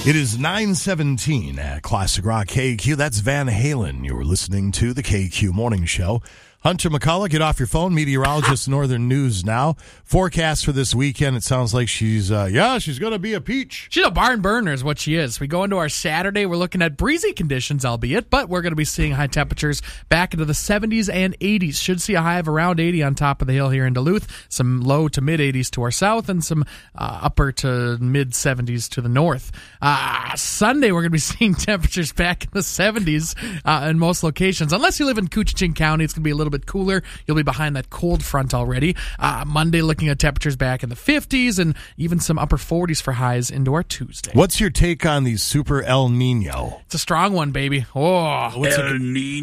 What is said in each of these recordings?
It is 9:17 at Classic Rock KQ. That's Van Halen. You're listening to the KQ Morning Show. Hunter McCullough, get off your phone. Meteorologist, Northern News Now. Forecast for this weekend, it sounds like she's going to be a peach. She's a barn burner is what she is. We go into our Saturday, we're looking at breezy conditions, albeit, but we're going to be seeing high temperatures back into the 70s and 80s. Should see a high of around 80 on top of the hill here in Duluth, some low to mid 80s to our south, and some upper to mid 70s to the north. Sunday, we're going to be seeing temperatures back in the 70s in most locations. Unless you live in Couchiching County, it's going to be a little bit cooler. You'll be behind that cold front already. Monday, looking at temperatures back in the 50s and even some upper 40s for highs into our Tuesday. What's your take on the Super El Nino? It's a strong one, baby. Oh, El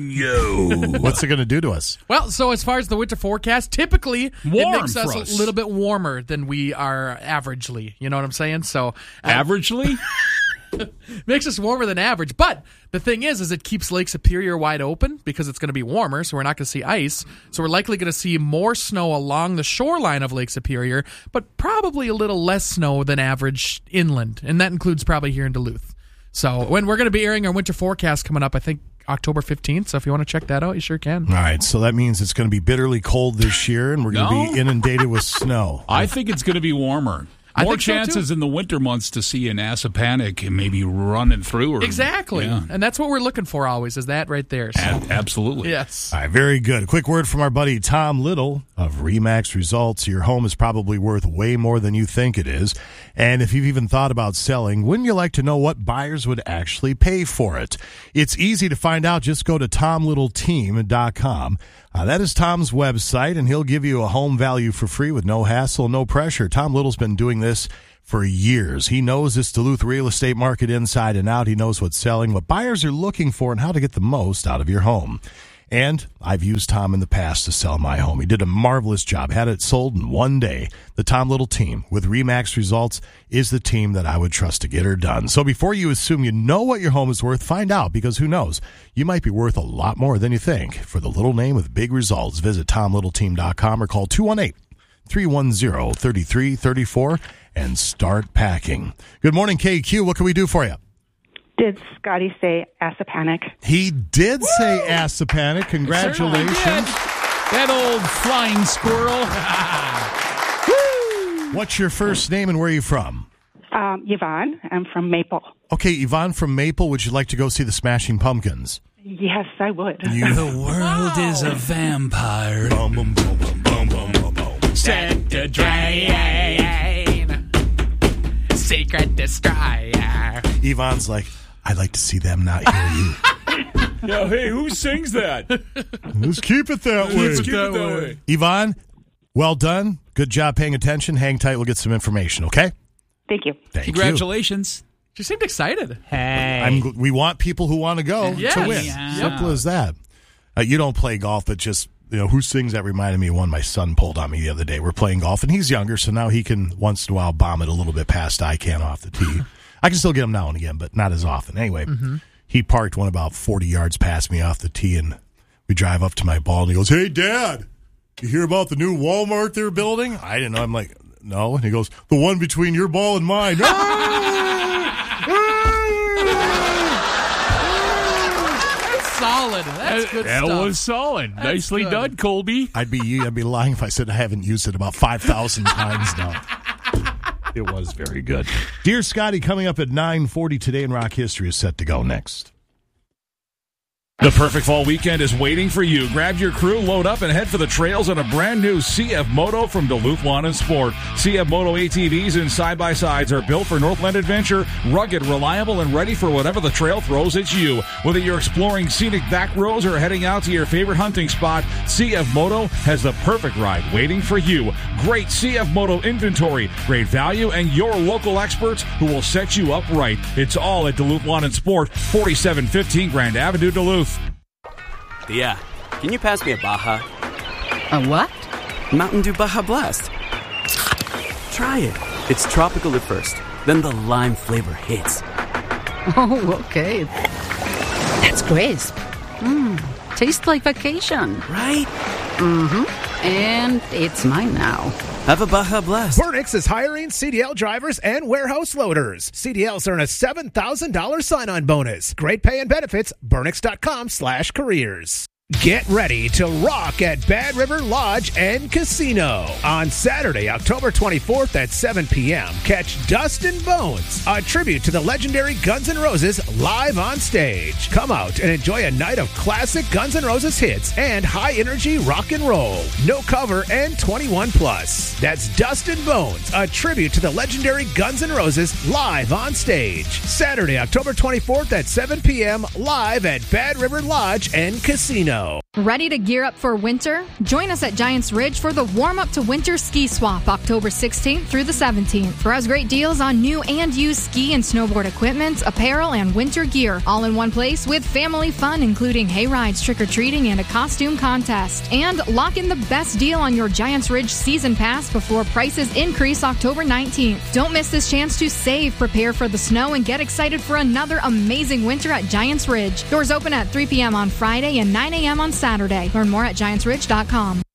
Nino. What's it going to do to us? Well, so as far as the winter forecast, typically it makes us a little bit warmer than we are averagely. You know what I'm saying? So averagely? Makes us warmer than average. But the thing is it keeps Lake Superior wide open because it's going to be warmer, so we're not going to see ice. So we're likely going to see more snow along the shoreline of Lake Superior, but probably a little less snow than average inland. And that includes probably here in Duluth. So when we're going to be airing our winter forecast coming up, I think October 15th. So if you want to check that out, you sure can. All right. So that means it's going to be bitterly cold this year, and we're going to be inundated with snow. I think it's going to be warmer. More chances so in the winter months to see an Asapanic maybe running through. Exactly. Yeah. And that's what we're looking for always, is that right there. So. Absolutely. Yes. All right, very good. A quick word from our buddy Tom Little of RE/MAX Results. Your home is probably worth way more than you think it is. And if you've even thought about selling, wouldn't you like to know what buyers would actually pay for it? It's easy to find out. Just go to TomLittleTeam.com. That is Tom's website, and he'll give you a home value for free with no hassle, no pressure. Tom Little's been doing this for years. He knows this Duluth real estate market inside and out. He knows what's selling, what buyers are looking for, and how to get the most out of your home. And I've used Tom in the past to sell my home. He did a marvelous job, had it sold in one day. The Tom Little team with RE/MAX Results is the team that I would trust to get her done. So before you assume you know what your home is worth, find out, because who knows? You might be worth a lot more than you think. For the little name with big results, visit TomLittleTeam.com or call 218-310-3334 and start packing. Good morning, KQ. What can we do for you? Did Scotty say Asapanic? He did say Asapanic. Congratulations. That old flying squirrel. What's your first name and where are you from? Yvonne. I'm from Maple. Okay, Yvonne from Maple. Would you like to go see the Smashing Pumpkins? Yes, I would. The world is a vampire. Boom, boom, boom, boom, boom, boom, boom, boom. Set the drain. Secret destroyer. Yvonne's like, I'd like to see them, not hear you. Yeah, hey, who sings that? Let's keep it that way. Let's keep it that way. Yvonne, well done. Good job paying attention. Hang tight. We'll get some information, okay? Thank you. Congratulations. She seemed excited. Hey. We want people who want to go to win. Yeah. Simple as that. You don't play golf, but just, who sings that reminded me of one my son pulled on me the other day. We're playing golf, and he's younger, so now he can once in a while bomb it a little bit past I can off the tee. I can still get him now and again, but not as often. Anyway, He parked one about 40 yards past me off the tee, and we drive up to my ball, and he goes, "Hey, Dad, you hear about the new Walmart they're building?" I didn't know. I'm like, "No." And he goes, "The one between your ball and mine." That's solid. That's good stuff. That was solid. That's Nicely good. done, Colby. I'd be lying if I said I haven't used it about 5,000 times now. It was very good. Dear Scotty, coming up at 9:40 today in Rock History is set to go next. The perfect fall weekend is waiting for you. Grab your crew, load up, and head for the trails on a brand new CF Moto from Duluth Lawn and Sport. CF Moto ATVs and side-by-sides are built for Northland adventure, rugged, reliable, and ready for whatever the trail throws at you. Whether you're exploring scenic back roads or heading out to your favorite hunting spot, CF Moto has the perfect ride waiting for you. Great CF Moto inventory, great value, and your local experts who will set you up right. It's all at Duluth Lawn and Sport, 4715 Grand Avenue, Duluth. Tia, can you pass me a Baja? A what? Mountain Dew Baja Blast. Try it. It's tropical at first, then the lime flavor hits. Oh, okay. That's crisp. Tastes like vacation. Right? Mm-hmm. And it's mine now. Have a Baja Blast. Burnix is hiring CDL drivers and warehouse loaders. CDLs earn a $7,000 sign-on bonus. Great pay and benefits. Burnix.com/careers. Get ready to rock at Bad River Lodge and Casino. On Saturday, October 24th at 7 p.m., catch Dustin Bones, a tribute to the legendary Guns N' Roses live on stage. Come out and enjoy a night of classic Guns N' Roses hits and high-energy rock and roll. No cover and 21 plus. That's Dustin Bones, a tribute to the legendary Guns N' Roses live on stage. Saturday, October 24th at 7 p.m., live at Bad River Lodge and Casino. Ready to gear up for winter? Join us at Giants Ridge for the Warm Up to Winter Ski Swap, October 16th through the 17th. Browse great deals on new and used ski and snowboard equipment, apparel, and winter gear, all in one place with family fun, including hay rides, trick-or-treating, and a costume contest. And lock in the best deal on your Giants Ridge season pass before prices increase October 19th. Don't miss this chance to save, prepare for the snow, and get excited for another amazing winter at Giants Ridge. Doors open at 3 p.m. on Friday and 9 a.m. on Saturday. Learn more at GiantsRidge.com.